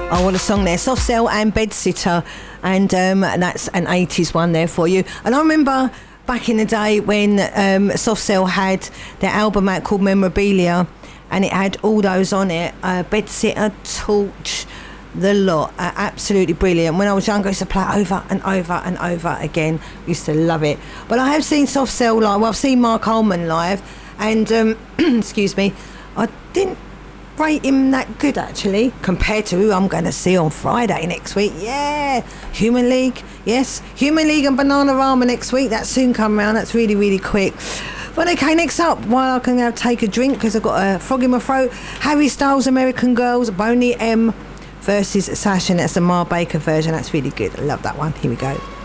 Oh, what a song there. Soft Cell and Bedsitter. And that's an 80s one there for you. And I remember back in the day when Soft Cell had their album out called Memorabilia, and it had all those on it. Bedsitter, Torch, the lot. Absolutely brilliant. When I was younger, I used to play it over and over and over again. Used to love it. But I have seen Soft Cell live. Well, I've seen Mark Holman live. And, excuse me, I didn't rate him that good, actually, compared to who I'm going to see on Friday next week. Yeah, Human League. Yes, Human League and Bananarama next week. That's soon come round. That's really, really quick. But okay, next up, while I can take a drink because I've got a frog in my throat, Harry Styles, American Girls, Boney M versus Sasha, and that's the Mar Baker version. That's really good. I love that one. Here we go.